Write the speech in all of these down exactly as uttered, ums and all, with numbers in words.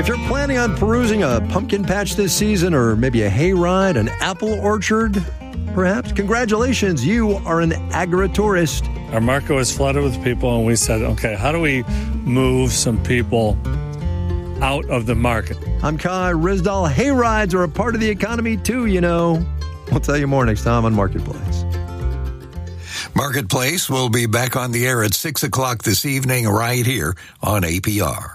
If you're planning on perusing a pumpkin patch this season, or maybe a hayride, an apple orchard, perhaps, congratulations, you are an agri-tourist. Our market was flooded with people, and we said, okay, how do we move some people out of the market? I'm Kai Rizdal. Hayrides are a part of the economy too, you know. We'll tell you more next time on Marketplace. Marketplace will be back on the air at six o'clock this evening right here on A P R.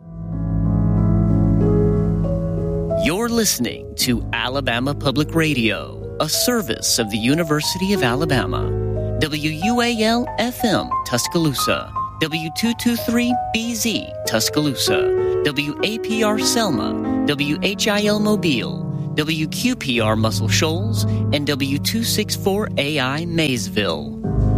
You're listening to Alabama Public Radio, a service of the University of Alabama. W U A L F M, Tuscaloosa. W two twenty-three B Z, Tuscaloosa. W A P R Selma. W H I L Mobile. W Q P R Muscle Shoals. And W two sixty-four A I Maysville.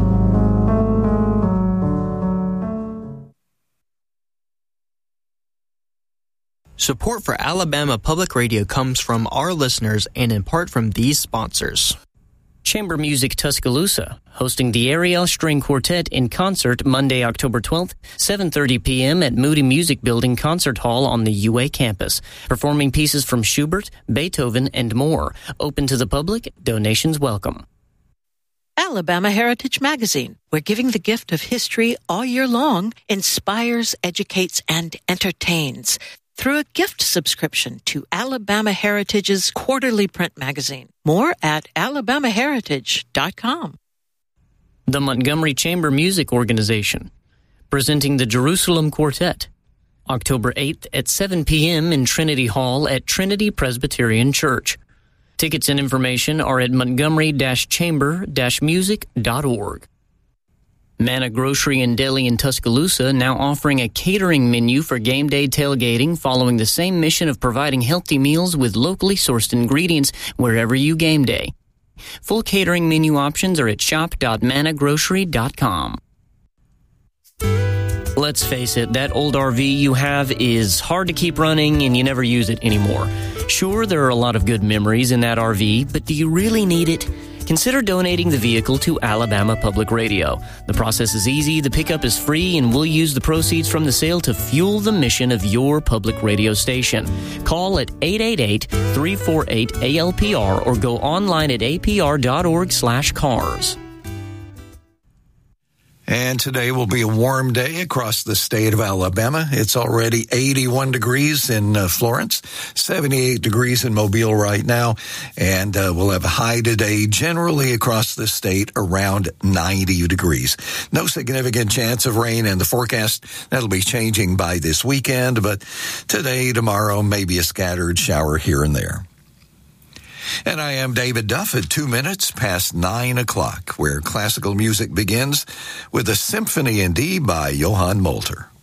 Support for Alabama Public Radio comes from our listeners and in part from these sponsors. Chamber Music Tuscaloosa, hosting the Ariel String Quartet in concert Monday, October twelfth, seven thirty p.m. at Moody Music Building Concert Hall on the U A campus, performing pieces from Schubert, Beethoven, and more. Open to the public, donations welcome. Alabama Heritage Magazine, where giving the gift of history all year long inspires, educates, and entertains through a gift subscription to Alabama Heritage's quarterly print magazine. More at alabama heritage dot com. The Montgomery Chamber Music Organization, presenting the Jerusalem Quartet, October eighth at seven p.m. in Trinity Hall at Trinity Presbyterian Church. Tickets and information are at montgomery chamber music dot org. Manna Grocery and Deli in Tuscaloosa now offering a catering menu for game day tailgating, following the same mission of providing healthy meals with locally sourced ingredients wherever you game day. Full catering menu options are at shop dot manna grocery dot com. Let's face it, that old R V you have is hard to keep running and you never use it anymore. Sure, there are a lot of good memories in that R V, but do you really need it? Consider donating the vehicle to Alabama Public Radio. The process is easy, the pickup is free, and we'll use the proceeds from the sale to fuel the mission of your public radio station. Call at eight eight eight, three four eight, A L P R or go online at A P R dot org slash cars. And today will be a warm day across the state of Alabama. It's already eighty-one degrees in uh, Florence, seventy-eight degrees in Mobile right now, and uh, we'll have a high today generally across the state around ninety degrees. No significant chance of rain in the forecast. That'll be changing by this weekend, but today, tomorrow, maybe a scattered shower here and there. And I am David Duff at two minutes past nine o'clock, where classical music begins with a Symphony in D by Johann Molter.